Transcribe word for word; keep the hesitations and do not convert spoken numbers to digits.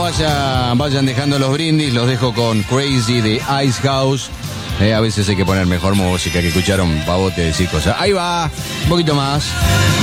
vayan, vayan dejando los brindis. Los dejo con Crazy de Ice House. Eh, a veces hay que poner mejor música que escuchar un pavote decir cosas. Ahí va, un poquito más.